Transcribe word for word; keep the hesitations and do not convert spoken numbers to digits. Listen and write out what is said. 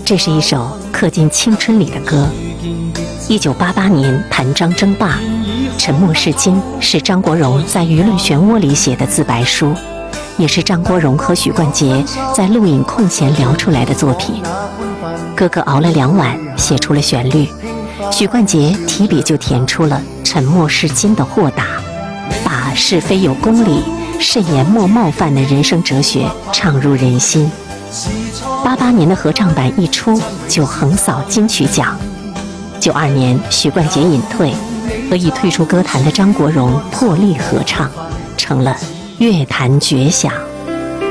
这是一首刻进青春里的歌。一九八八年谭张争霸，沉默是金是张国荣在舆论漩涡里写的自白书，也是张国荣和许冠杰在录影空闲聊出来的作品。哥哥熬了两晚写出了旋律，许冠杰提笔就填出了沉默是金的豁达，把是非有公理、慎言莫冒犯的人生哲学唱入人心。八八年的合唱版一出就横扫金曲奖。九二年许冠杰隐退，和已退出歌坛的张国荣破例合唱，成了乐坛绝响。